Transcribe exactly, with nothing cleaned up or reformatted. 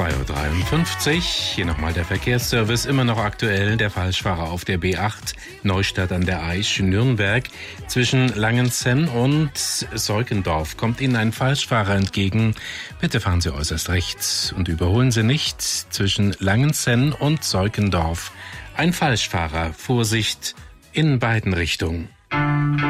zwei Uhr dreiundfünfzig. Hier nochmal der Verkehrsservice. Immer noch aktuell der Falschfahrer auf der B acht Neustadt an der Aisch, Nürnberg. Zwischen Langenzenn und Seukendorf kommt Ihnen ein Falschfahrer entgegen. Bitte fahren Sie äußerst rechts und überholen Sie nicht. Zwischen Langenzenn und Seukendorf ein Falschfahrer. Vorsicht in beiden Richtungen.